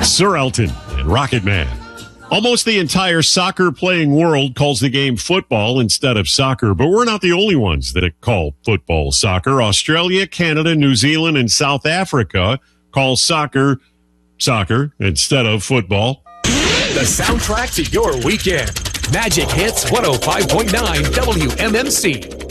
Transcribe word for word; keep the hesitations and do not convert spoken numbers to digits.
Sir Elton and Rocket Man. Almost the entire soccer-playing world calls the game football instead of soccer, but we're not the only ones that call football soccer. Australia, Canada, New Zealand, and South Africa call soccer soccer instead of football. The soundtrack to your weekend. Magic Hits one oh five point nine W M M C.